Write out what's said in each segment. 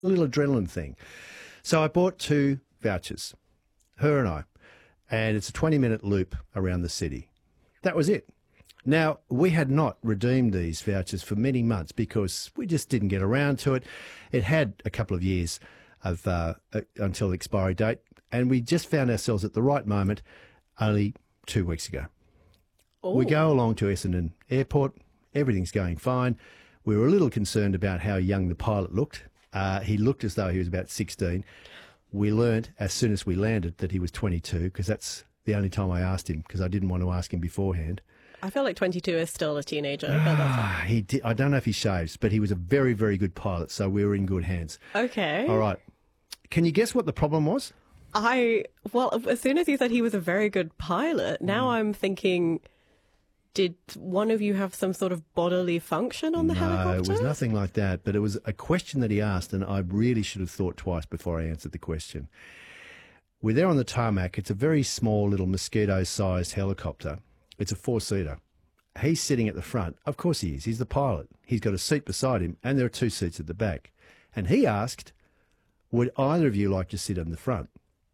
a little adrenaline thing. So I bought 2 vouchers, her and I, and it's a 20-minute loop around the city. That was it. Now, we had not redeemed these vouchers for many months because we just didn't get around to it. It had a couple of years of until the expiry date, and we just found ourselves at the right moment only 2 weeks ago. Oh. We go along to Essendon Airport. Everything's going fine. We were a little concerned about how young the pilot looked. He looked as though he was about 16. We learnt as soon as we landed that he was 22 because that's the only time I asked him because I didn't want to ask him beforehand. I feel like 22 is still a teenager. But that's He did, I don't know if he shaves, but he was a very, very good pilot, so we were in good hands. okay. All right. Can you guess what the problem was? Well, as soon as you said he was a very good pilot, now I'm thinking, did one of you have some sort of bodily function on the helicopter? No, it was nothing like that, but it was a question that he asked, and I really should have thought twice before I answered the question. We're there on the tarmac. It's a very small little mosquito-sized helicopter. It's a 4-seater. He's sitting at the front. Of course he is. He's the pilot. He's got a seat beside him, and there are 2 seats at the back. And he asked, would either of you like to sit in the front?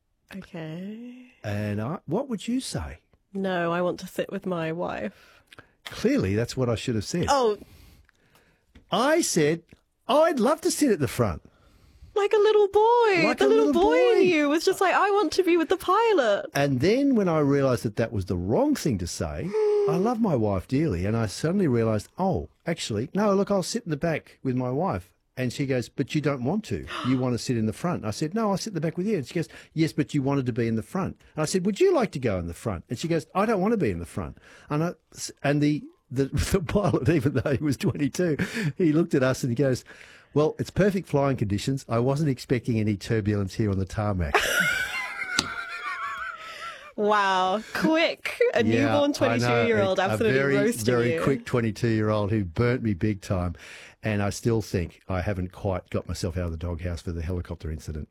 Okay. And what would you say? No, I want to sit with my wife. Clearly, that's what I should have said. Oh, I said, I'd love to sit at the front. like a little boy. Like the a little little boy boy. in you was just like, I want to be with the pilot. And then when I realised that that was the wrong thing to say, I love my wife dearly, and I suddenly realised, oh, actually, no, look, I'll sit in the back with my wife. And she goes, but you don't want to. You want to sit in the front. I said, no, I'll sit in the back with you. And she goes, yes, but you wanted to be in the front. And I said, would you like to go in the front? And she goes, I don't want to be in the front. And the pilot, even though he was 22, he looked at us and he goes, well, it's perfect flying conditions. I wasn't expecting any turbulence here on the tarmac. Wow, quick. A newborn I know. 22-year-old absolutely a very, roasting very you. quick 22-year-old who burnt me big time. And I still think I haven't quite got myself out of the doghouse for the helicopter incident.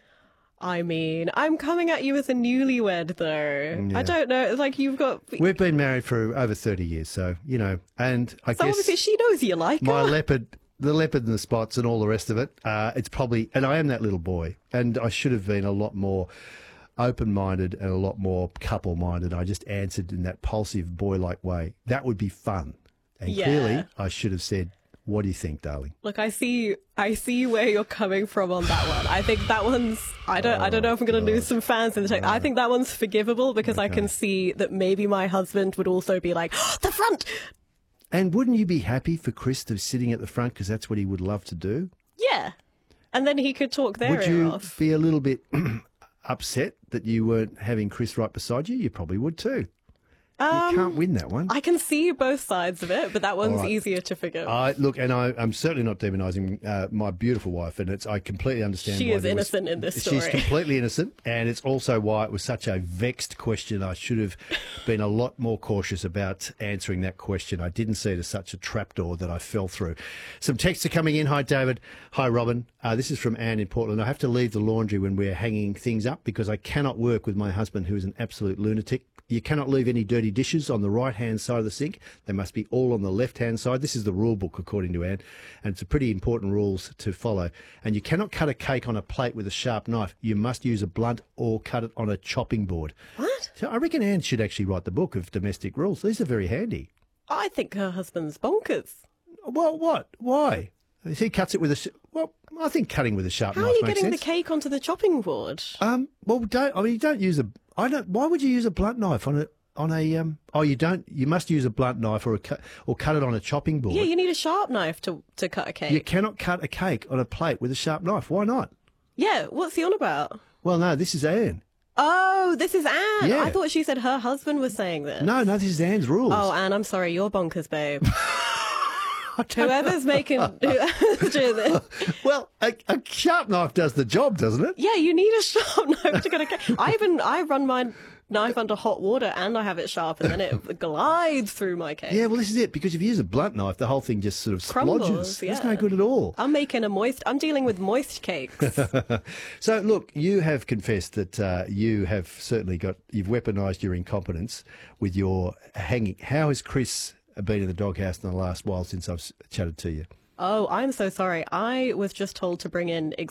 I mean, I'm coming at you as a newlywed, though. Yeah. I don't know. It's like you've got... We've been married for over 30 years, so, you know, and I So guess obviously she knows you like my her. the leopard and the spots and all the rest of it, it's probably, and I am that little boy, and I should have been a lot more open-minded and a lot more couple-minded. I just answered in that impulsive boy-like way. That would be fun. And Yeah. clearly I should have said, what do you think, darling? Look, I see where you're coming from on that one. I think that one's, I don't know if I'm going to lose some fans in the chat. I think that one's forgivable because I can see that maybe my husband would also be like, the front! And wouldn't you be happy for Chris to be sitting at the front because that's what he would love to do? Yeah. And then he could talk their Would ear you off. be a little bit upset that you weren't having Chris right beside you? You probably would too. You can't win that one. I can see both sides of it, but that one's right. easier to forgive. Look, and I'm certainly not demonising my beautiful wife, and I completely understand. She why is there was- innocent in this story. She's completely innocent, and it's also why it was such a vexed question. I should have been a lot more cautious about answering that question. I didn't see it as such a trapdoor that I fell through. Some texts are coming in. Hi, David. Hi, Robin. This is from Anne in Portland. I have to leave the laundry when we're hanging things up because I cannot work with my husband, who is an absolute lunatic. You cannot leave any dirty dishes on the right-hand side of the sink. They must be all on the left-hand side. This is the rule book, according to Anne, and it's a pretty important rules to follow. And you cannot cut a cake on a plate with a sharp knife. You must use a blunt or cut it on a chopping board. What? So I reckon Anne should actually write the book of domestic rules. These are very handy. I think her husband's bonkers. Well, what? Why? If he cuts it with a... Well, I think cutting with a sharp How knife are you makes getting sense. the cake onto the chopping board? You don't use a... Why would you use a blunt knife on a... You must use a blunt knife or cut it on a chopping board. Yeah, you need a sharp knife to cut a cake. You cannot cut a cake on a plate with a sharp knife. Why not? Yeah, what's he on about? Well, no, this is Anne. Oh, this is Anne. Yeah. I thought she said her husband was saying this. No, this is Anne's rules. Oh, Anne, I'm sorry, you're bonkers, babe. Whoever's making do this. Well, a sharp knife does the job, doesn't it? Yeah, you need a sharp knife to cut a cake. I run my knife under hot water and I have it sharp and then it glides through my cake. Yeah, well, this is it. Because if you use a blunt knife, the whole thing just sort of Crumbles, splodges. yeah. It's no good at all. I'm dealing with moist cakes. So, look, you have confessed that you have certainly you've weaponised your incompetence with your hanging. How has Chris been in the doghouse in the last while since I've chatted to you? Oh, I'm so sorry. I was just told to bring in